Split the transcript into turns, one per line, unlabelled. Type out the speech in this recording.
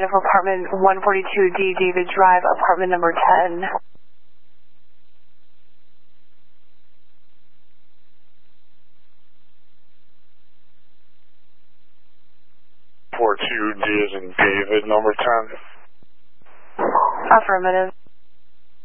for apartment 142D, David Drive, apartment number 10.
42D as in David, number 10.
Affirmative.